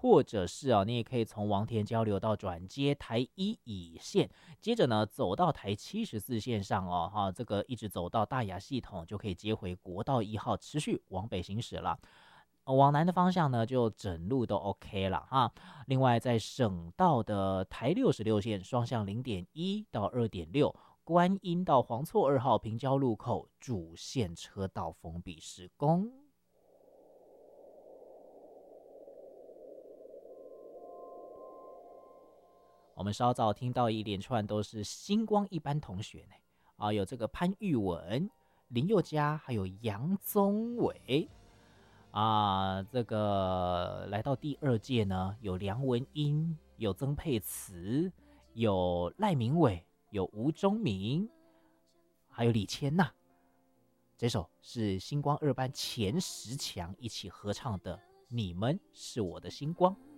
或者是你也可以从王田交流道转接台1乙线，接着呢走到台74线上这个一直走到大雅系统，就可以接回国道1号，持续往北行驶了。往南的方向呢，就整路都 OK 了哈。另外，在省道的台66线双向0.1到2.6，观音到黄厝2号平交路口主线车道封闭施工。我们稍早听到一连串都是星光一班同学呢，有这个潘玉文、林宥嘉，还有杨宗纬。这个来到第2届呢，有梁文音，有曾沛慈，有赖明伟，有吴宗明，还有李千娜。这首是星光2班前10强一起合唱的《你们是我的星光》。